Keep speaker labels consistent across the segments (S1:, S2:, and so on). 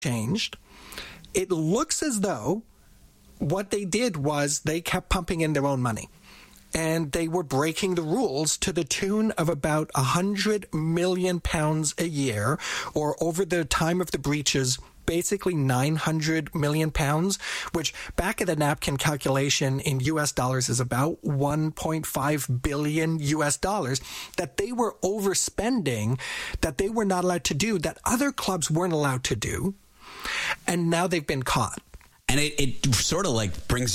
S1: changed. It looks as though what they did was they kept pumping in their own money. And they were breaking the rules to the tune of about £100 million a year, or over the time of the breaches, basically £900 million, which back of the napkin calculation in US dollars is about 1.5 billion US dollars that they were overspending, that they were not allowed to do, that other clubs weren't allowed to do. And now they've been caught.
S2: And it sort of like brings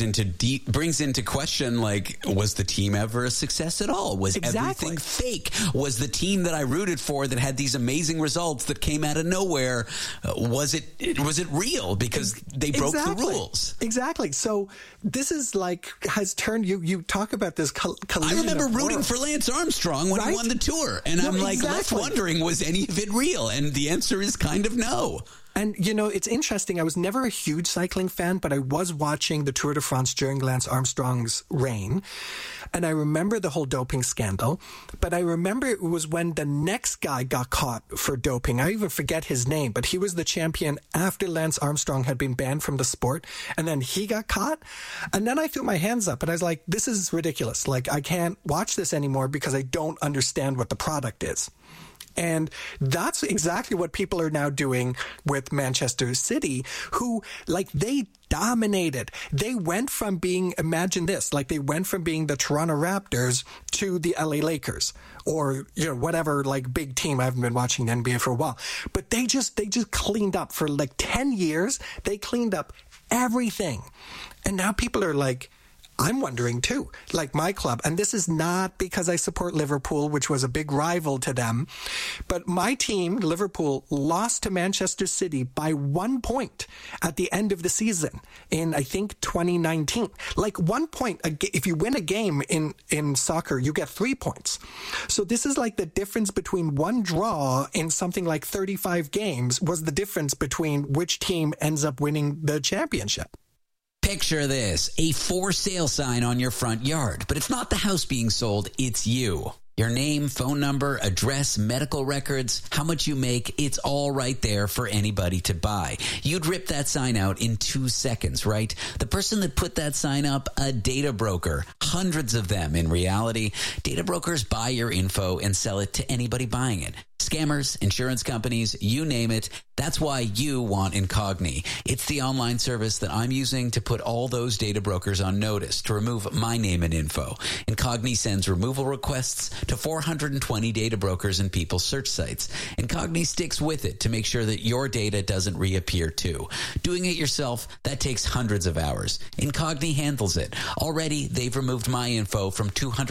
S2: into question, like, was the team ever a success at all? Was everything fake? Was the team that I rooted for that had these amazing results that came out of nowhere, was it real? Because they broke the rules.
S1: Exactly. So this is like, has turned, you talk about this collision.
S2: I remember rooting for Lance Armstrong when he won the tour. And I'm like left wondering, was any of it real? And the answer is kind of no.
S1: And, you know, it's interesting. I was never a huge cycling fan, but I was watching the Tour de France during Lance Armstrong's reign. And I remember the whole doping scandal. But I remember it was when the next guy got caught for doping. I even forget his name, but he was the champion after Lance Armstrong had been banned from the sport. And then he got caught. And then I threw my hands up and I was like, this is ridiculous. Like, I can't watch this anymore because I don't understand what the product is. And that's exactly what people are now doing with Manchester City, who, like, they dominated. They went from being, imagine this, like they went from being the Toronto Raptors to the LA Lakers, or, you know, whatever, like, big team. I haven't been watching the NBA for a while, but they just cleaned up for like 10 years. They cleaned up everything. And now people are like, I'm wondering too, like my club, and this is not because I support Liverpool, which was a big rival to them, but my team, Liverpool, lost to Manchester City by 1 point at the end of the season in, I think, 2019. Like 1 point, if you win a game in soccer, you get 3 points. So this is like the difference between one draw in something like 35 games was the difference between which team ends up winning the championship.
S2: Picture this, a for sale sign on your front yard, but it's not the house being sold, it's you. Your name, phone number, address, medical records, how much you make, it's all right there for anybody to buy. You'd rip that sign out in 2 seconds, right? The person that put that sign up, a data broker. Hundreds of them in reality. Data brokers buy your info and sell it to anybody buying it. Scammers, insurance companies, you name it. That's why you want Incogni. It's the online service that I'm using to put all those data brokers on notice to remove my name and info. Incogni sends removal requests to 420 data brokers and people's search sites. Incogni sticks with it to make sure that your data doesn't reappear too. Doing it yourself, that takes hundreds of hours. Incogni handles it. Already, they've removed my info from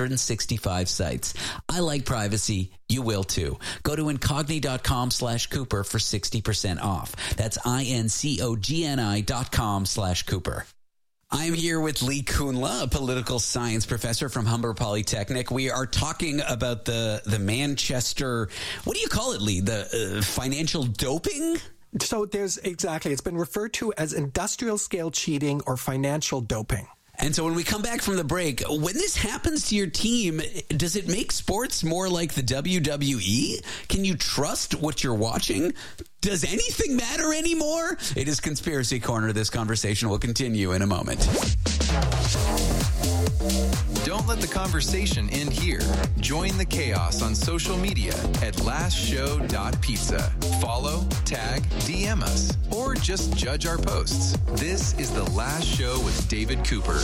S2: 265 sites. I like privacy. You will too. Go to incogni.com/Cooper for 60% off. That's incogni.com/Cooper. I'm here with Lee Kuhnla, a political science professor from Humber Polytechnic. We are talking about the Manchester, what do you call it, Lee? The financial doping?
S1: So it's been referred to as industrial scale cheating or financial doping.
S2: And so when we come back from the break, when this happens to your team, does it make sports more like the WWE? Can you trust what you're watching? Does anything matter anymore? It is Conspiracy Corner. This conversation will continue in a moment.
S3: Don't let the conversation end here. Join the chaos on social media at lastshow.pizza. Follow, tag, DM us, or just judge our posts. This is The Last Show with David Cooper.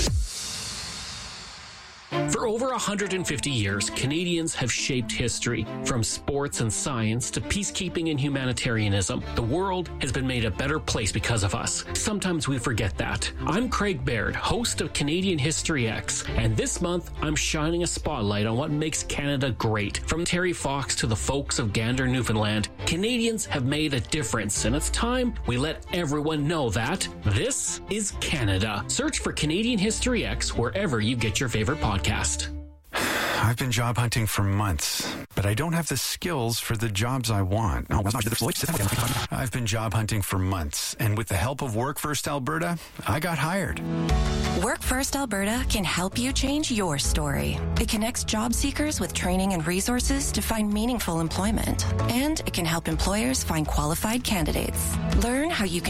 S4: For over 150 years, Canadians have shaped history. From sports and science to peacekeeping and humanitarianism, the world has been made a better place because of us. Sometimes we forget that. I'm Craig Baird, host of Canadian History X, and this month I'm shining a spotlight on what makes Canada great. From Terry Fox to the folks of Gander, Newfoundland, Canadians have made a difference, and it's time we let everyone know that this is Canada. Search for Canadian History X wherever you get your favorite podcast.
S5: I've been job hunting for months, but I don't have the skills for the jobs I want. I've been job hunting for months, and with the help of Work First Alberta, I got hired.
S6: Work First Alberta can help you change your story. It connects job seekers with training and resources to find meaningful employment, and it can help employers find qualified candidates. Learn how you can